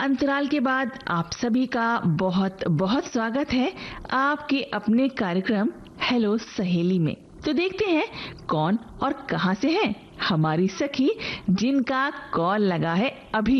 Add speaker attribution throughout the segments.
Speaker 1: अंतराल के बाद आप सभी का बहुत बहुत स्वागत है आपके अपने कार्यक्रम हेलो सहेली में। तो देखते हैं कौन और कहां से है हमारी सखी जिनका कॉल लगा है अभी।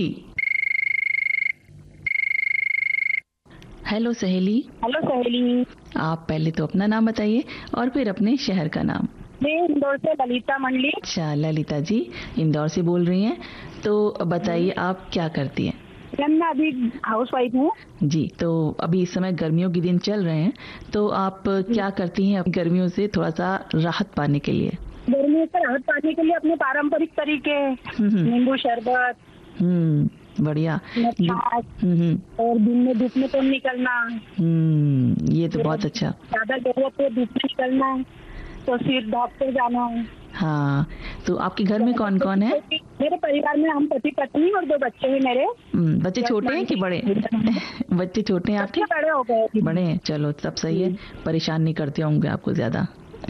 Speaker 1: हेलो सहेली।
Speaker 2: हेलो सहेली।
Speaker 1: आप पहले तो अपना नाम बताइए और फिर अपने शहर का नाम।
Speaker 2: मैं इंदौर से ललिता मंडली।
Speaker 1: अच्छा ललिता जी इंदौर से बोल रही हैं, तो बताइए आप क्या करती हैं?
Speaker 2: मैं अभी हाउस वाइफ हूँ
Speaker 1: जी। तो अभी इस समय गर्मियों के दिन चल रहे हैं, तो आप क्या करती हैं गर्मियों से थोड़ा सा राहत पाने के लिए?
Speaker 2: गर्मियों से राहत पाने के लिए अपने पारंपरिक तरीके नींबू शरबत,
Speaker 1: बढ़िया।
Speaker 2: और दिन में धूप में तो निकलना।
Speaker 1: ये तो बहुत अच्छा।
Speaker 2: ज्यादा जरूरत है धूप में निकलना तो सिर डॉक्टर जाना है।
Speaker 1: हाँ, तो आपके घर में कौन कौन है?
Speaker 2: मेरे परिवार में हम पति पत्नी और 2 बच्चे हैं मेरे।
Speaker 1: बच्चे छोटे हैं कि बड़े? बच्चे छोटे हैं आपके?
Speaker 2: बड़े हो गए।
Speaker 1: बड़े हैं, चलो सब सही है। परेशान नहीं करते होंगे आपको ज्यादा?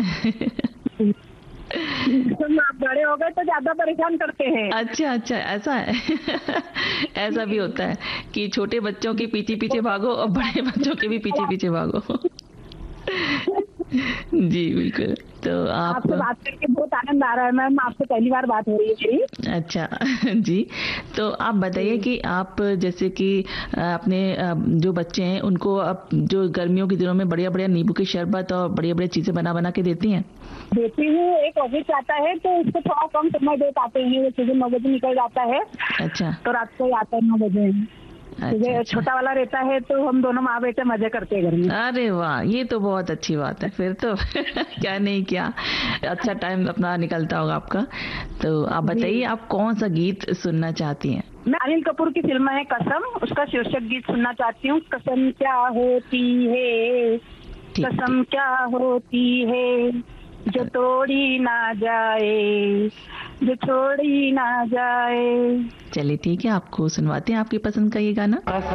Speaker 2: आप बड़े हो गए तो ज्यादा परेशान करते हैं।
Speaker 1: अच्छा अच्छा, ऐसा है। ऐसा भी होता है कि छोटे बच्चों के पीछे पीछे भागो और बड़े बच्चों के भी पीछे पीछे भागो। जी बिल्कुल। तो
Speaker 2: आपसे बात करके बहुत आनंद आ रहा है मैम। आपसे पहली बार बात हो रही है मेरी।
Speaker 1: अच्छा जी। तो आप बताइए कि आप जैसे कि अपने जो बच्चे हैं उनको अब जो गर्मियों के दिनों में बढ़िया बढ़िया नींबू की शरबत और बढ़िया बढ़िया चीजें बना बना के देती हैं?
Speaker 2: देती हूँ। एक ऑफिस आता है तो उसको थोड़ा कम समय दे पाते हैं। वो सुबह 9 बजे निकल जाता है। अच्छा। तो रात को आता है 9 बजे। अच्छा। छोटा वाला रहता है तो हम दोनों माँ बेटे मजे करते हैं घर में।
Speaker 1: अरे वाह, ये तो बहुत अच्छी बात है फिर तो। क्या नहीं क्या अच्छा टाइम अपना निकलता होगा आपका। तो आप बताइए आप कौन सा गीत सुनना चाहती हैं?
Speaker 2: मैं अनिल कपूर की फिल्म है कसम, उसका शीर्षक गीत सुनना चाहती हूँ। कसम क्या होती है, कसम क्या होती है, जो तोड़ी ना जाए, जो छोड़ी ना जाए।
Speaker 1: चलिए ठीक है, आपको सुनवाते हैं आपकी पसंद का ये गाना।